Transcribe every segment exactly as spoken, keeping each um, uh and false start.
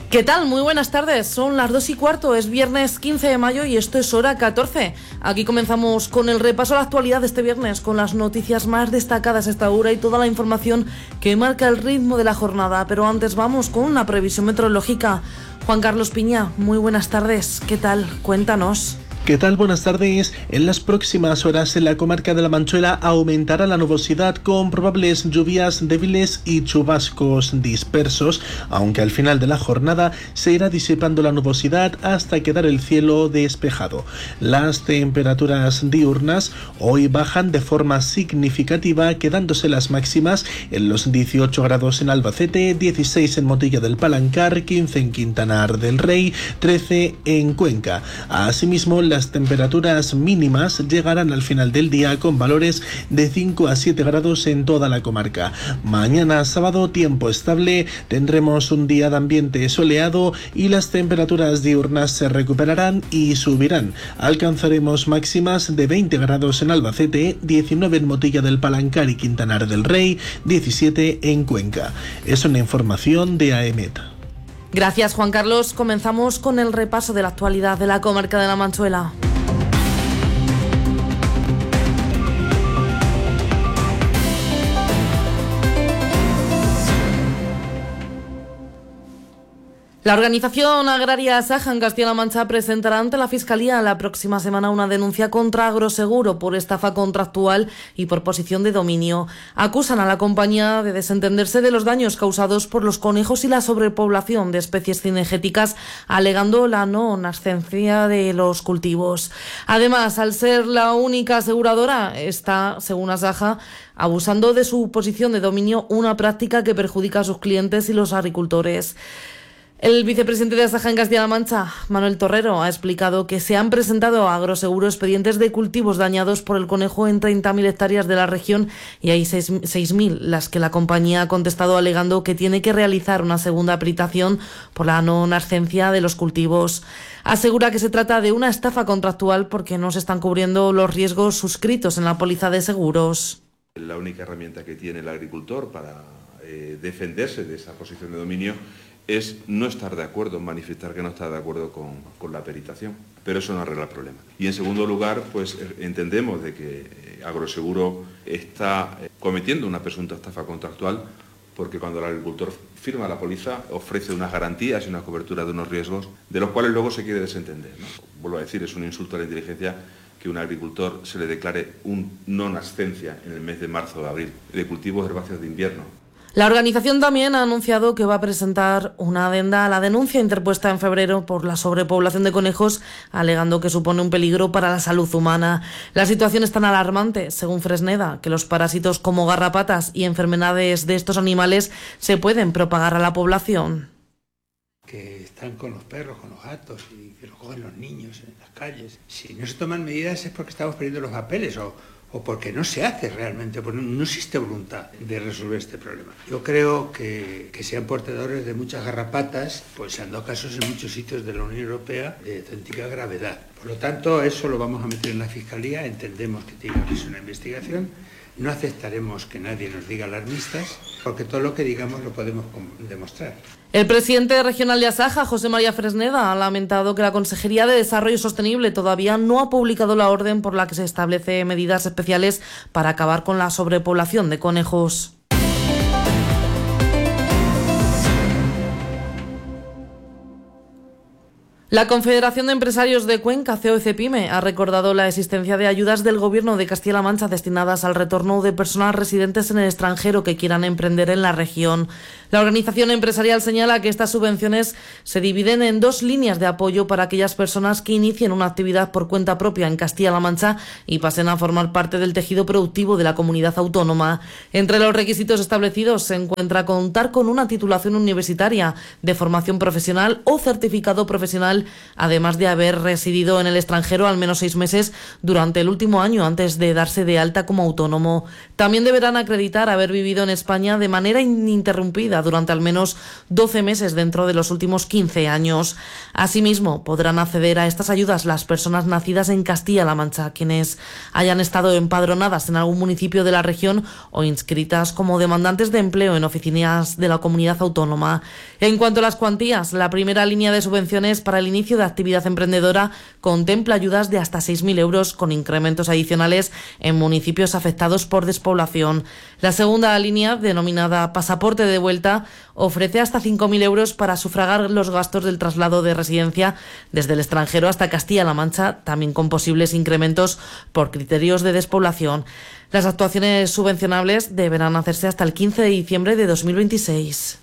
¿Qué tal? Muy buenas tardes, son las dos y cuarto, es viernes quince de mayo y esto es Hora catorce. Aquí comenzamos con el repaso a la actualidad de este viernes, con las noticias más destacadas a esta hora y toda la información que marca el ritmo de la jornada. Pero antes vamos con una previsión meteorológica. Juan Carlos Piña, muy buenas tardes, ¿qué tal? Cuéntanos. ¿Qué tal? Buenas tardes. En las próximas horas en la comarca de La Manchuela aumentará la nubosidad con probables lluvias débiles y chubascos dispersos, aunque al final de la jornada se irá disipando la nubosidad hasta quedar el cielo despejado. Las temperaturas diurnas hoy bajan de forma significativa, quedándose las máximas en los dieciocho grados en Albacete, dieciséis en Motilla del Palancar, quince en Quintanar del Rey, trece en Cuenca. Asimismo, las Las temperaturas mínimas llegarán al final del día con valores de cinco a siete grados en toda la comarca. Mañana sábado, tiempo estable, tendremos un día de ambiente soleado y las temperaturas diurnas se recuperarán y subirán. Alcanzaremos máximas de veinte grados en Albacete, diecinueve en Motilla del Palancar y Quintanar del Rey, diecisiete en Cuenca. Es una información de A E M E T. Gracias, Juan Carlos. Comenzamos con el repaso de la actualidad de la comarca de La Manchuela. La organización agraria Saja en Castilla-La Mancha presentará ante la Fiscalía la próxima semana una denuncia contra Agroseguro por estafa contractual y por posición de dominio. Acusan a la compañía de desentenderse de los daños causados por los conejos y la sobrepoblación de especies cinegéticas, alegando la no nascencia de los cultivos. Además, al ser la única aseguradora, está, según Asaja, abusando de su posición de dominio, una práctica que perjudica a sus clientes y los agricultores. El vicepresidente de Asaja en Castilla-La Mancha, Manuel Torrero, ha explicado que se han presentado a Agroseguro expedientes de cultivos dañados por el conejo en treinta mil hectáreas de la región y hay seis mil las que la compañía ha contestado alegando que tiene que realizar una segunda peritación por la no nascencia de los cultivos. Asegura que se trata de una estafa contractual porque no se están cubriendo los riesgos suscritos en la póliza de seguros. La única herramienta que tiene el agricultor para eh, defenderse de esa posición de dominio es no estar de acuerdo, manifestar que no está de acuerdo con, con la peritación, pero eso no arregla el problema. Y en segundo lugar, pues entendemos de que Agroseguro está cometiendo una presunta estafa contractual porque cuando el agricultor firma la póliza ofrece unas garantías y una cobertura de unos riesgos de los cuales luego se quiere desentender, ¿no? Vuelvo a decir, es un insulto a la inteligencia que a un agricultor se le declare un no nascencia en el mes de marzo o de abril de cultivos herbáceos de invierno. La organización también ha anunciado que va a presentar una adenda a la denuncia interpuesta en febrero por la sobrepoblación de conejos, alegando que supone un peligro para la salud humana. La situación es tan alarmante, según Fresneda, que los parásitos como garrapatas y enfermedades de estos animales se pueden propagar a la población. Que están con los perros, con los gatos y que los cogen los niños en las calles. Si no se toman medidas es porque estamos perdiendo los papeles o... o porque no se hace realmente, porque no existe voluntad de resolver este problema. Yo creo que, que sean portadores de muchas garrapatas, pues se han dado casos en muchos sitios de la Unión Europea de auténtica gravedad. Por lo tanto, eso lo vamos a meter en la Fiscalía, entendemos que tiene que ser una investigación, no aceptaremos que nadie nos diga alarmistas, porque todo lo que digamos lo podemos demostrar. El presidente regional de Asaja, José María Fresneda, ha lamentado que la Consejería de Desarrollo Sostenible todavía no ha publicado la orden por la que se establece medidas especiales para acabar con la sobrepoblación de conejos. La Confederación de Empresarios de Cuenca, C O E CEPIME, ha recordado la existencia de ayudas del Gobierno de Castilla-La Mancha destinadas al retorno de personas residentes en el extranjero que quieran emprender en la región. La organización empresarial señala que estas subvenciones se dividen en dos líneas de apoyo para aquellas personas que inicien una actividad por cuenta propia en Castilla-La Mancha y pasen a formar parte del tejido productivo de la comunidad autónoma. Entre los requisitos establecidos se encuentra contar con una titulación universitaria de formación profesional o certificado profesional nacional, además de haber residido en el extranjero al menos seis meses durante el último año antes de darse de alta como autónomo. También deberán acreditar haber vivido en España de manera ininterrumpida durante al menos doce meses dentro de los últimos quince años. Asimismo, podrán acceder a estas ayudas las personas nacidas en Castilla-La Mancha, quienes hayan estado empadronadas en algún municipio de la región o inscritas como demandantes de empleo en oficinas de la comunidad autónoma. En cuanto a las cuantías, la primera línea de subvenciones para el inicio de actividad emprendedora contempla ayudas de hasta seis mil euros con incrementos adicionales en municipios afectados por despoblación. La segunda línea, denominada Pasaporte de Vuelta, ofrece hasta cinco mil euros para sufragar los gastos del traslado de residencia desde el extranjero hasta Castilla-La Mancha, también con posibles incrementos por criterios de despoblación. Las actuaciones subvencionables deberán hacerse hasta el quince de diciembre de dos mil veintiséis.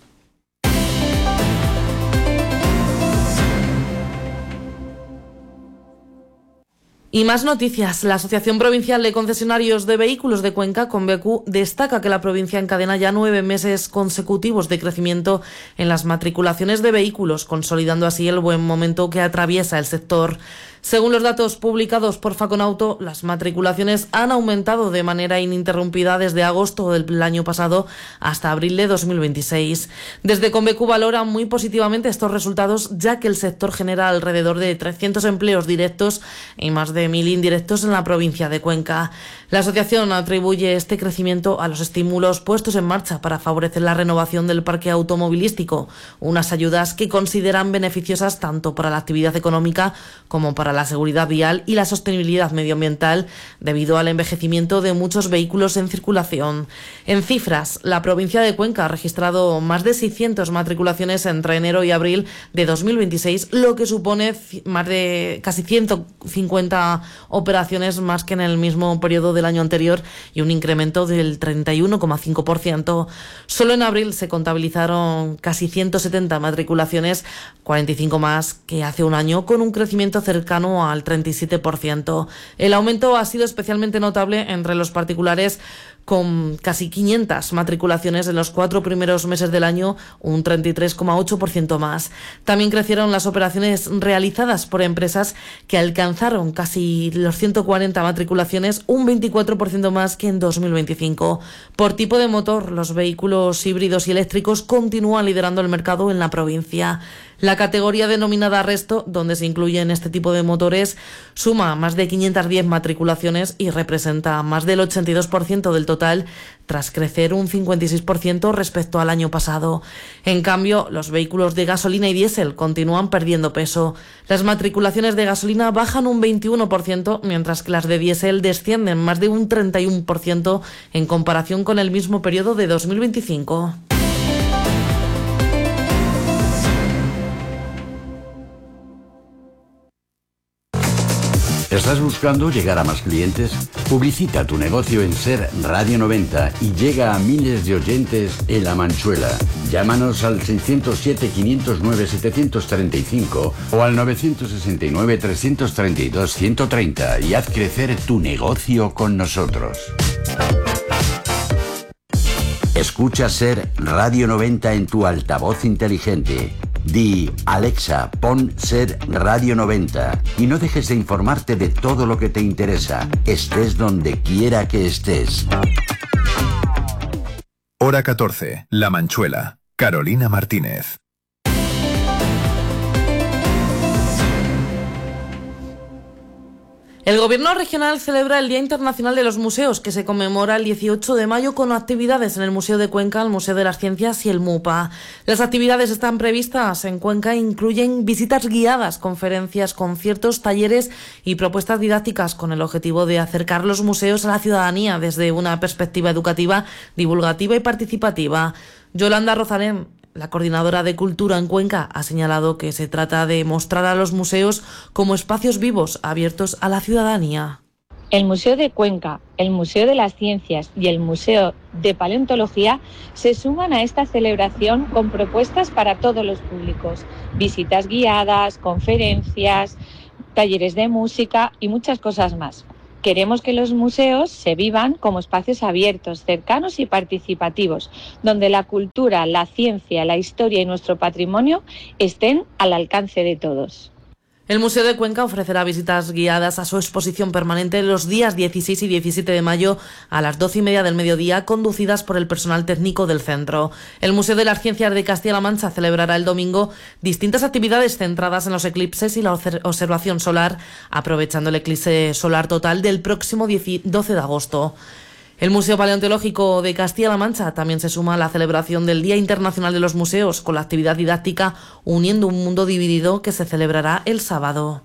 Y más noticias. La Asociación Provincial de Concesionarios de Vehículos de Cuenca, Convecu, destaca que la provincia encadena ya nueve meses consecutivos de crecimiento en las matriculaciones de vehículos, consolidando así el buen momento que atraviesa el sector. Según los datos publicados por Faconauto, las matriculaciones han aumentado de manera ininterrumpida desde agosto del año pasado hasta abril de dos mil veintiséis. Desde Convecu valoran muy positivamente estos resultados, ya que el sector genera alrededor de trescientos empleos directos y más de mil indirectos en la provincia de Cuenca. La asociación atribuye este crecimiento a los estímulos puestos en marcha para favorecer la renovación del parque automovilístico, unas ayudas que consideran beneficiosas tanto para la actividad económica como para la seguridad vial y la sostenibilidad medioambiental debido al envejecimiento de muchos vehículos en circulación. En cifras, la provincia de Cuenca ha registrado más de seiscientas matriculaciones entre enero y abril de dos mil veintiséis, lo que supone más de casi ciento cincuenta operaciones más que en el mismo periodo del año anterior y un incremento del treinta y uno coma cinco por ciento. Solo en abril se contabilizaron casi ciento setenta matriculaciones, cuarenta y cinco más que hace un año, con un crecimiento cercano al treinta y siete por ciento. El aumento ha sido especialmente notable entre los particulares, con casi quinientas matriculaciones en los cuatro primeros meses del año, un treinta y tres coma ocho por ciento más. También crecieron las operaciones realizadas por empresas, que alcanzaron casi los ciento cuarenta matriculaciones, un veinticuatro por ciento más que en dos mil veinticinco. Por tipo de motor, los vehículos híbridos y eléctricos continúan liderando el mercado en la provincia. La categoría denominada Resto, donde se incluyen este tipo de motores, suma más de quinientas diez matriculaciones y representa más del ochenta y dos por ciento del total, tras crecer un cincuenta y seis por ciento respecto al año pasado. En cambio, los vehículos de gasolina y diésel continúan perdiendo peso. Las matriculaciones de gasolina bajan un veintiuno por ciento, mientras que las de diésel descienden más de un treinta y uno por ciento en comparación con el mismo periodo de dos mil veinticinco. ¿Estás buscando llegar a más clientes? Publicita tu negocio en Ser Radio noventa y llega a miles de oyentes en La Manchuela. Llámanos al seiscientos siete, quinientos nueve, setecientos treinta y cinco o al novecientos sesenta y nueve, trescientos treinta y dos, ciento treinta y haz crecer tu negocio con nosotros. Escucha Ser Radio noventa en tu altavoz inteligente. Di, Alexa, pon Ser Radio noventa y no dejes de informarte de todo lo que te interesa, estés donde quiera que estés. Hora catorce, La Manchuela. Carolina Martínez. El Gobierno regional celebra el Día Internacional de los Museos, que se conmemora el dieciocho de mayo con actividades en el Museo de Cuenca, el Museo de las Ciencias y el MUPA. Las actividades están previstas en Cuenca e incluyen visitas guiadas, conferencias, conciertos, talleres y propuestas didácticas con el objetivo de acercar los museos a la ciudadanía desde una perspectiva educativa, divulgativa y participativa. Yolanda Rosalén, la coordinadora de Cultura en Cuenca, ha señalado que se trata de mostrar a los museos como espacios vivos, abiertos a la ciudadanía. El Museo de Cuenca, el Museo de las Ciencias y el Museo de Paleontología se suman a esta celebración con propuestas para todos los públicos, visitas guiadas, conferencias, talleres de música y muchas cosas más. Queremos que los museos se vivan como espacios abiertos, cercanos y participativos, donde la cultura, la ciencia, la historia y nuestro patrimonio estén al alcance de todos. El Museo de Cuenca ofrecerá visitas guiadas a su exposición permanente los días dieciséis y diecisiete de mayo a las doce y media del mediodía, conducidas por el personal técnico del centro. El Museo de las Ciencias de Castilla-La Mancha celebrará el domingo distintas actividades centradas en los eclipses y la observación solar, aprovechando el eclipse solar total del próximo doce de agosto. El Museo Paleontológico de Castilla-La Mancha también se suma a la celebración del Día Internacional de los Museos con la actividad didáctica Uniendo un Mundo Dividido, que se celebrará el sábado.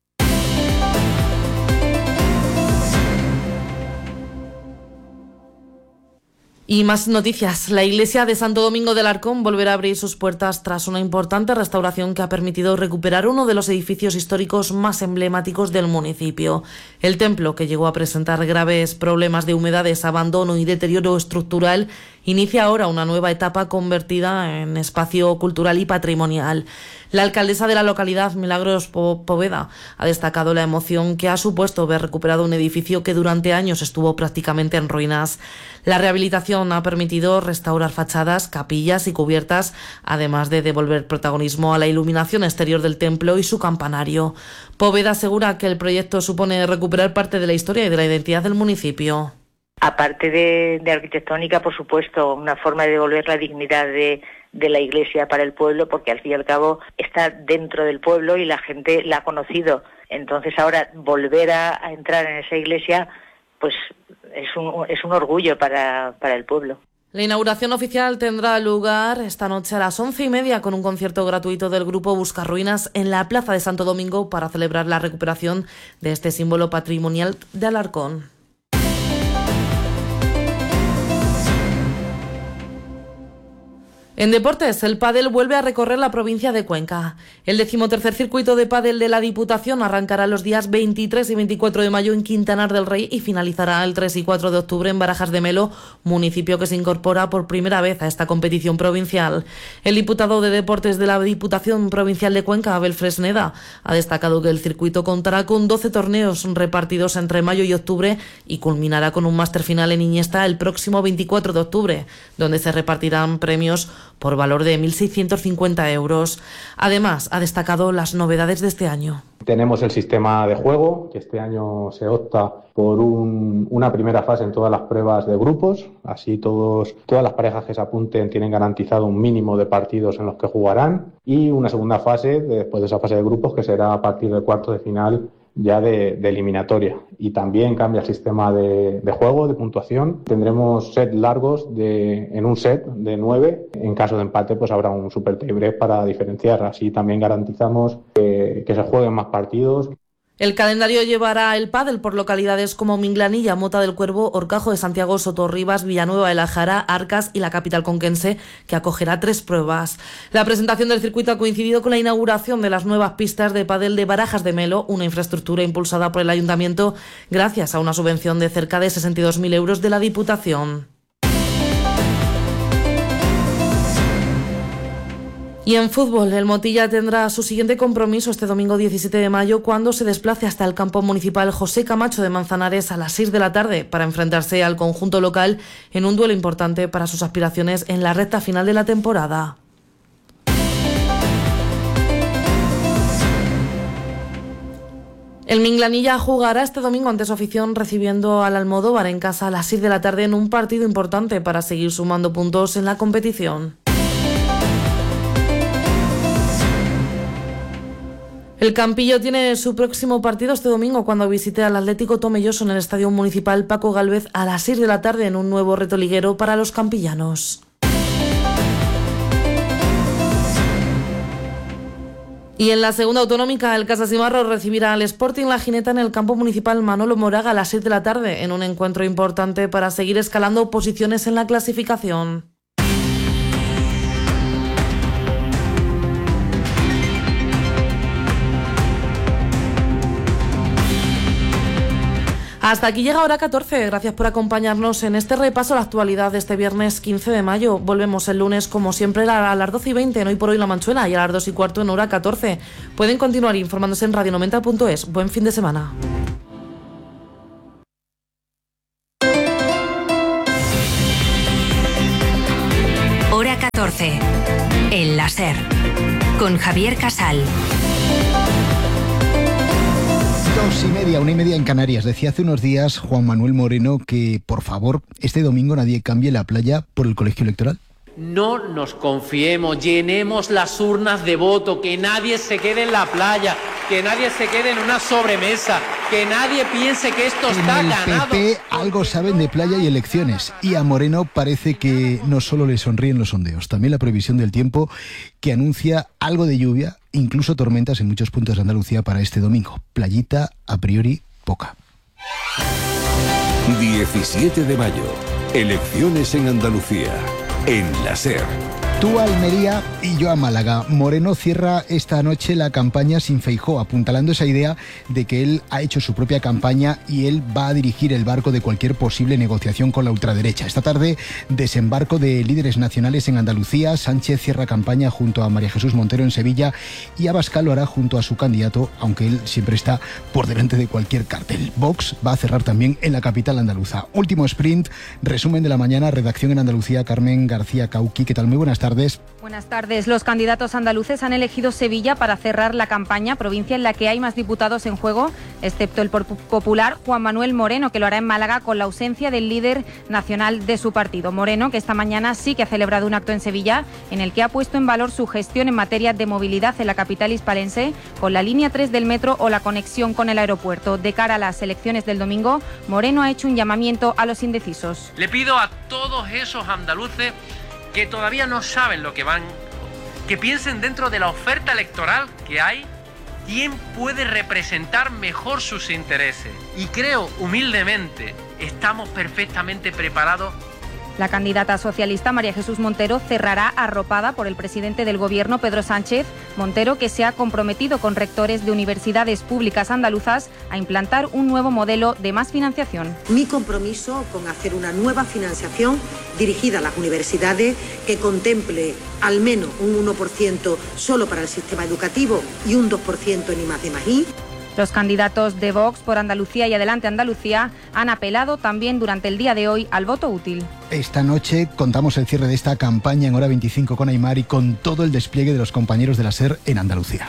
Y más noticias. La iglesia de Santo Domingo de Alarcón volverá a abrir sus puertas tras una importante restauración que ha permitido recuperar uno de los edificios históricos más emblemáticos del municipio. El templo, que llegó a presentar graves problemas de humedades, abandono y deterioro estructural, inicia ahora una nueva etapa convertida en espacio cultural y patrimonial. La alcaldesa de la localidad, Milagros Poveda, ha destacado la emoción que ha supuesto ver recuperado un edificio que durante años estuvo prácticamente en ruinas. La rehabilitación ha permitido restaurar fachadas, capillas y cubiertas, además de devolver protagonismo a la iluminación exterior del templo y su campanario. Poveda asegura que el proyecto supone recuperar parte de la historia y de la identidad del municipio. Aparte de, de arquitectónica, por supuesto, una forma de devolver la dignidad de, de la iglesia para el pueblo, porque al fin y al cabo está dentro del pueblo y la gente la ha conocido. Entonces ahora volver a, a entrar en esa iglesia, pues es un, es un orgullo para, para el pueblo. La inauguración oficial tendrá lugar esta noche a las once y media con un concierto gratuito del grupo Buscarruinas en la Plaza de Santo Domingo para celebrar la recuperación de este símbolo patrimonial de Alarcón. En deportes, el pádel vuelve a recorrer la provincia de Cuenca. El decimotercer circuito de pádel de la Diputación arrancará los días veintitrés y veinticuatro de mayo en Quintanar del Rey y finalizará el tres y cuatro de octubre en Barajas de Melo, municipio que se incorpora por primera vez a esta competición provincial. El diputado de Deportes de la Diputación Provincial de Cuenca, Abel Fresneda, ha destacado que el circuito contará con doce torneos repartidos entre mayo y octubre y culminará con un máster final en Iniesta el próximo veinticuatro de octubre, donde se repartirán premios por valor de mil seiscientos cincuenta euros. Además, ha destacado las novedades de este año. Tenemos el sistema de juego, que este año se opta por un, una primera fase en todas las pruebas de grupos. Así todos, todas las parejas que se apunten tienen garantizado un mínimo de partidos en los que jugarán. Y una segunda fase, después de esa fase de grupos, que será a partir del cuarto de final ya de, de eliminatoria. Y también cambia el sistema de, de juego, de puntuación. Tendremos set largos de, en un set de nueve. En caso de empate, pues habrá un super tiebreak para diferenciar. Así también garantizamos que, que se jueguen más partidos. El calendario llevará el pádel por localidades como Minglanilla, Mota del Cuervo, Horcajo de Santiago, Sotorribas, Villanueva de la Jara, Arcas y la capital conquense, que acogerá tres pruebas. La presentación del circuito ha coincidido con la inauguración de las nuevas pistas de pádel de Barajas de Melo, una infraestructura impulsada por el Ayuntamiento gracias a una subvención de cerca de sesenta y dos mil euros de la Diputación. Y en fútbol, el Motilla tendrá su siguiente compromiso este domingo diecisiete de mayo cuando se desplace hasta el campo municipal José Camacho de Manzanares a las seis de la tarde para enfrentarse al conjunto local en un duelo importante para sus aspiraciones en la recta final de la temporada. El Minglanilla jugará este domingo ante su afición recibiendo al Almodóvar en casa a las seis de la tarde en un partido importante para seguir sumando puntos en la competición. El Campillo tiene su próximo partido este domingo cuando visite al Atlético Tomelloso en el Estadio Municipal Paco Gálvez a las seis de la tarde en un nuevo reto liguero para los campillanos. Y en la segunda autonómica, el Casassimarro recibirá al Sporting La Gineta en el campo municipal Manolo Moraga a las seis de la tarde en un encuentro importante para seguir escalando posiciones en la clasificación. Hasta aquí llega Hora catorce. Gracias por acompañarnos en este repaso a la actualidad de este viernes quince de mayo. Volvemos el lunes, como siempre, a las doce y veinte en Hoy por Hoy La Manchuela y a las dos y cuarto en Hora catorce. Pueden continuar informándose en radio noventa punto es. Buen fin de semana. Hora catorce. El láser. Con Javier Casal. Dos y media, una y media en Canarias. Decía hace unos días Juan Manuel Moreno que, por favor, este domingo nadie cambie la playa por el colegio electoral. No nos confiemos, llenemos las urnas de voto, que nadie se quede en la playa, que nadie se quede en una sobremesa, que nadie piense que esto está ganado. En el P P algo saben de playa y elecciones, y a Moreno parece que no solo le sonríen los sondeos, también la previsión del tiempo que anuncia algo de lluvia, incluso tormentas en muchos puntos de Andalucía para este domingo. Playita, a priori, poca. diecisiete de mayo, elecciones en Andalucía. En la SER. Tú a Almería y yo a Málaga. Moreno cierra esta noche la campaña sin Feijóo, apuntalando esa idea de que él ha hecho su propia campaña y él va a dirigir el barco de cualquier posible negociación con la ultraderecha. Esta tarde, desembarco de líderes nacionales en Andalucía. Sánchez cierra campaña junto a María Jesús Montero en Sevilla y Abascal lo hará junto a su candidato, aunque él siempre está por delante de cualquier cartel. Vox va a cerrar también en la capital andaluza. Último sprint, resumen de la mañana, redacción en Andalucía, Carmen García Cauqui. ¿Qué tal? Muy buenas tardes. Buenas tardes. Los candidatos andaluces han elegido Sevilla para cerrar la campaña, provincia en la que hay más diputados en juego, excepto el popular Juan Manuel Moreno, que lo hará en Málaga con la ausencia del líder nacional de su partido. Moreno, que esta mañana sí que ha celebrado un acto en Sevilla en el que ha puesto en valor su gestión en materia de movilidad en la capital hispalense, con la línea tres del metro o la conexión con el aeropuerto. De cara a las elecciones del domingo, Moreno ha hecho un llamamiento a los indecisos. Le pido a todos esos andaluces que todavía no saben lo que van, que piensen dentro de la oferta electoral que hay, quién puede representar mejor sus intereses. Y creo, humildemente, estamos perfectamente preparados. La candidata socialista María Jesús Montero cerrará arropada por el presidente del Gobierno, Pedro Sánchez. Montero, que se ha comprometido con rectores de universidades públicas andaluzas a implantar un nuevo modelo de más financiación. Mi compromiso con hacer una nueva financiación dirigida a las universidades que contemple al menos un uno por ciento solo para el sistema educativo y un dos por ciento en I más D más I. Los candidatos de Vox por Andalucía y Adelante Andalucía han apelado también durante el día de hoy al voto útil. Esta noche contamos el cierre de esta campaña en Hora veinticinco con Aymar y con todo el despliegue de los compañeros de la SER en Andalucía.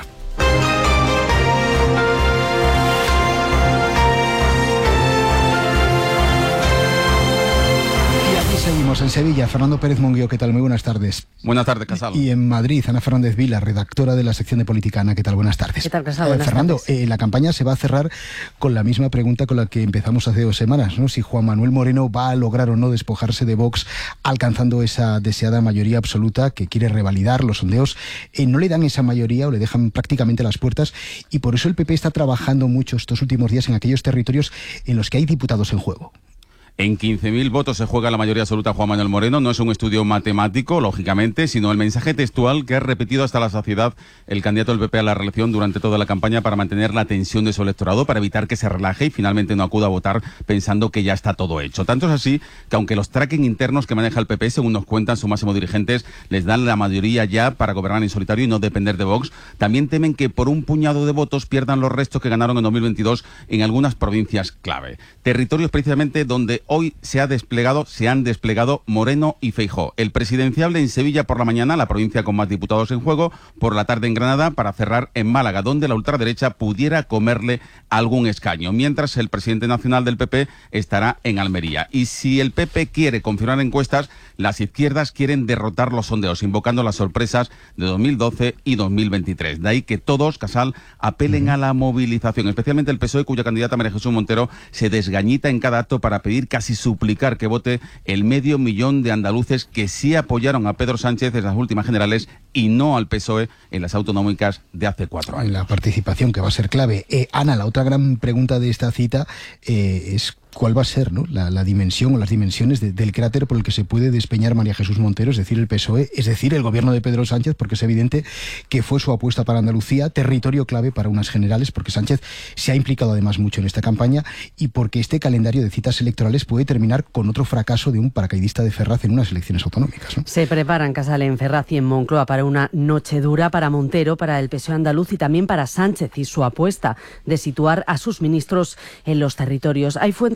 Seguimos en Sevilla. Fernando Pérez Monguío, ¿qué tal? Muy buenas tardes. Buenas tardes, Casal. Y en Madrid, Ana Fernández Vila, redactora de la sección de Política. Ana, ¿qué tal? Buenas tardes. ¿Qué tal, Casal? Buenas eh, Fernando, tardes. Eh, la campaña se va a cerrar con la misma pregunta con la que empezamos hace dos semanas, ¿no? Si Juan Manuel Moreno va a lograr o no despojarse de Vox, alcanzando esa deseada mayoría absoluta que quiere revalidar. Los sondeos eh, no le dan esa mayoría o le dejan prácticamente las puertas, y por eso el P P está trabajando mucho estos últimos días en aquellos territorios en los que hay diputados en juego. En quince mil votos se juega la mayoría absoluta Juan Manuel Moreno. No es un estudio matemático, lógicamente, sino el mensaje textual que ha repetido hasta la saciedad el candidato del P P a la reelección durante toda la campaña para mantener la tensión de su electorado, para evitar que se relaje y finalmente no acuda a votar pensando que ya está todo hecho. Tanto es así que aunque los tracking internos que maneja el P P, según nos cuentan sus máximos dirigentes, les dan la mayoría ya para gobernar en solitario y no depender de Vox, también temen que por un puñado de votos pierdan los restos que ganaron en dos mil veintidós en algunas provincias clave. Territorios precisamente donde hoy se ha desplegado, se han desplegado Moreno y Feijóo. El presidenciable en Sevilla por la mañana, la provincia con más diputados en juego, por la tarde en Granada, para cerrar en Málaga, donde la ultraderecha pudiera comerle algún escaño, mientras el presidente nacional del P P estará en Almería. Y si el P P quiere confirmar encuestas, las izquierdas quieren derrotar los sondeos, invocando las sorpresas de dos mil doce y dos mil veintitrés. De ahí que todos, Casal, apelen a la movilización, especialmente el P S O E, cuya candidata María Jesús Montero se desgañita en cada acto para pedir casi suplicar que vote el medio millón de andaluces que sí apoyaron a Pedro Sánchez en las últimas generales y no al P S O E en las autonómicas de hace cuatro años. La participación, que va a ser clave. Eh, Ana, la otra gran pregunta de esta cita eh, es cuál va a ser, ¿no?, la, la dimensión o las dimensiones de, del cráter por el que se puede despeñar María Jesús Montero, es decir, el P S O E, es decir, el gobierno de Pedro Sánchez, porque es evidente que fue su apuesta para Andalucía, territorio clave para unas generales, porque Sánchez se ha implicado además mucho en esta campaña y porque este calendario de citas electorales puede terminar con otro fracaso de un paracaidista de Ferraz en unas elecciones autonómicas, ¿no? Se preparan, Casal, en Ferraz y en Moncloa para una noche dura para Montero, para el P S O E andaluz y también para Sánchez y su apuesta de situar a sus ministros en los territorios. Hay fuentes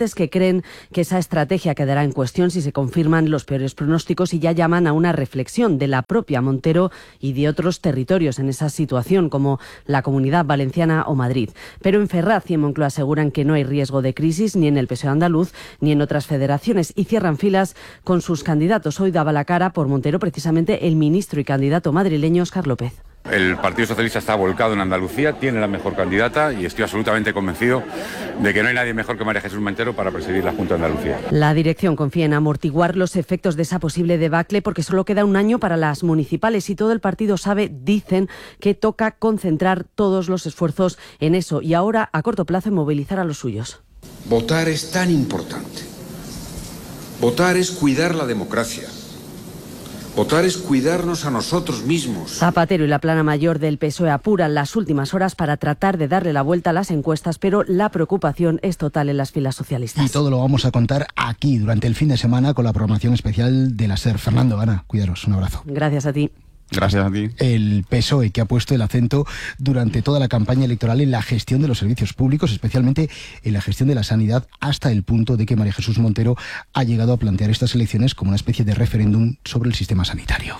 andaluces que creen que esa estrategia quedará en cuestión si se confirman los peores pronósticos y ya llaman a una reflexión de la propia Montero y de otros territorios en esa situación, como la Comunidad Valenciana o Madrid. Pero en Ferraz y en Moncloa aseguran que no hay riesgo de crisis ni en el P S O E andaluz ni en otras federaciones y cierran filas con sus candidatos. Hoy daba la cara por Montero precisamente el ministro y candidato madrileño Óscar López. El Partido Socialista está volcado en Andalucía, tiene la mejor candidata y estoy absolutamente convencido de que no hay nadie mejor que María Jesús Montero para presidir la Junta de Andalucía. La dirección confía en amortiguar los efectos de esa posible debacle porque solo queda un año para las municipales y todo el partido sabe, dicen, que toca concentrar todos los esfuerzos en eso y ahora a corto plazo en movilizar a los suyos. Votar es tan importante. Votar es cuidar la democracia. Votar es cuidarnos a nosotros mismos. Zapatero y la plana mayor del P S O E apuran las últimas horas para tratar de darle la vuelta a las encuestas, pero la preocupación es total en las filas socialistas. Y todo lo vamos a contar aquí durante el fin de semana con la programación especial de la SER. Fernando, Ana, cuidaros, un abrazo. Gracias a ti. Gracias a ti. El P S O E que ha puesto el acento durante toda la campaña electoral en la gestión de los servicios públicos, especialmente en la gestión de la sanidad, hasta el punto de que María Jesús Montero ha llegado a plantear estas elecciones como una especie de referéndum sobre el sistema sanitario.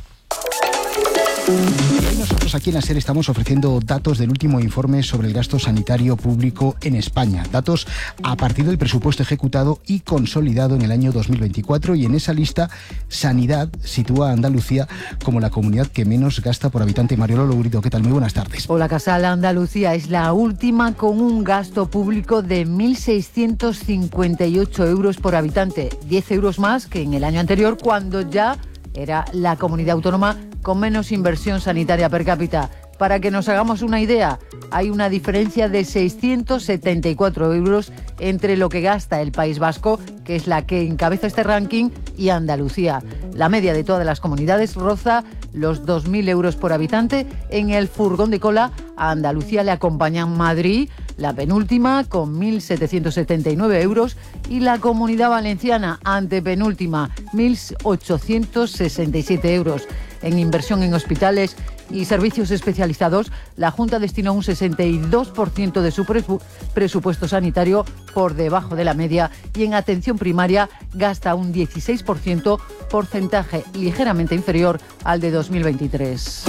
Y hoy nosotros aquí en la SER estamos ofreciendo datos del último informe sobre el gasto sanitario público en España. Datos a partir del presupuesto ejecutado y consolidado en el año dos mil veinticuatro y en esa lista Sanidad sitúa a Andalucía como la comunidad que menos gasta por habitante. Mariolo Lourido, ¿qué tal? Muy buenas tardes. Hola, Casal. Andalucía es la última con un gasto público de mil seiscientos cincuenta y ocho euros por habitante, diez euros más que en el año anterior cuando ya era la comunidad autónoma con menos inversión sanitaria per cápita. Para que nos hagamos una idea, hay una diferencia de seiscientos setenta y cuatro euros entre lo que gasta el País Vasco, que es la que encabeza este ranking, y Andalucía. La media de todas las comunidades roza los dos mil euros por habitante. En el furgón de cola a Andalucía le acompañan Madrid, la penúltima, con mil setecientos setenta y nueve euros, y la Comunidad Valenciana, antepenúltima, mil ochocientos sesenta y siete euros. En inversión en hospitales y servicios especializados, la Junta destinó un sesenta y dos por ciento de su presu- presupuesto sanitario, por debajo de la media, y en atención primaria gasta un dieciséis por ciento, porcentaje ligeramente inferior al de dos mil veintitrés.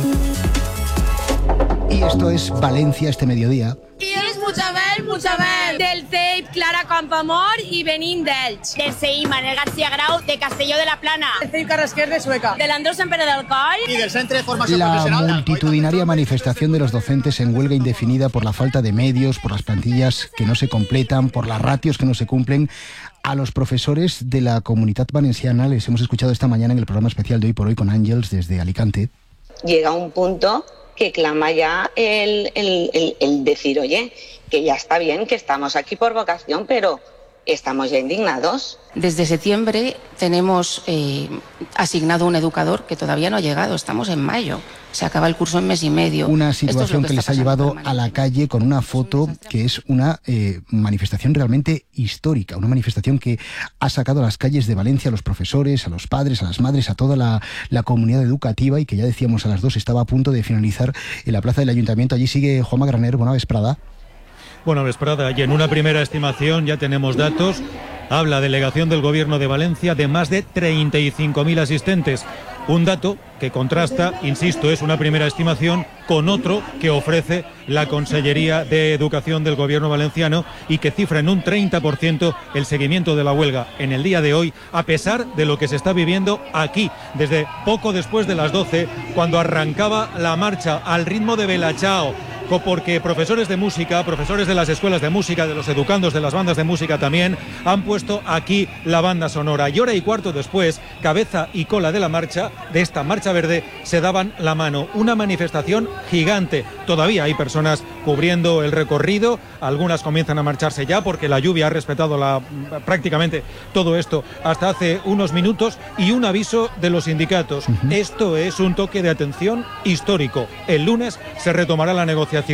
Y esto es Valencia este mediodía. I és Puigdemont, Puigdemont, del C E I P Clara Campoamor i venim d'Elx. Del C I Manuel García Grau de Castelló de la Plana. Del C I P Carrasquer de Sueca. Del Andrés Empere del Coll. Y del Centre de Formación Profesional. La multitudinaria manifestación de los docentes en huelga indefinida por la falta de medios, por las plantillas que no se completan, por las ratios que no se cumplen. A los profesores de la Comunitat Valenciana les hemos escuchado esta mañana en el programa especial de Hoy por Hoy con Ángels desde Alicante. Llega un punto que clama ya el, el, el, el decir, oye, que ya está bien, que estamos aquí por vocación, pero estamos ya indignados. Desde septiembre tenemos eh, asignado un educador que todavía no ha llegado, estamos en mayo, se acaba el curso en mes y medio. Una situación que, que les ha llevado a la calle con una foto que es una eh, manifestación realmente histórica, una manifestación que ha sacado a las calles de Valencia a los profesores, a los padres, a las madres, a toda la, la comunidad educativa, y que ya decíamos a las dos estaba a punto de finalizar en la plaza del Ayuntamiento. Allí sigue Juanma Graner. Buena vesprada. Buena vesprada, y en una primera estimación ya tenemos datos. Habla delegación del Gobierno de Valencia de más de treinta y cinco mil asistentes. Un dato que contrasta, insisto, es una primera estimación con otro que ofrece la Consellería de Educación del Gobierno valenciano y que cifra en un treinta por ciento el seguimiento de la huelga en el día de hoy, a pesar de lo que se está viviendo aquí, desde poco después de las doce, cuando arrancaba la marcha al ritmo de Bella Ciao, porque profesores de música, profesores de las escuelas de música, de los educandos de las bandas de música también, han puesto aquí la banda sonora. Y hora y cuarto después, cabeza y cola de la marcha, de esta marcha verde, se daban la mano. Una manifestación gigante. Todavía hay personas cubriendo el recorrido, algunas comienzan a marcharse ya porque la lluvia ha respetado la, prácticamente todo esto hasta hace unos minutos, y un aviso de los sindicatos. Uh-huh. Esto es un toque de atención histórico. El lunes se retomará la negociación.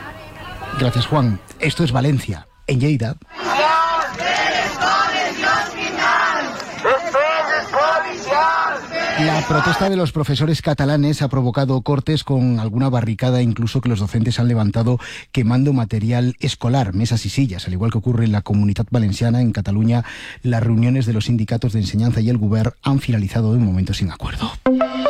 Gracias, Juan. Esto es Valencia. En Lleida. La protesta de los profesores catalanes ha provocado cortes con alguna barricada, incluso que los docentes han levantado quemando material escolar, mesas y sillas. Al igual que ocurre en la Comunitat Valenciana, en Cataluña, las reuniones de los sindicatos de enseñanza y el Govern han finalizado de momento sin acuerdo.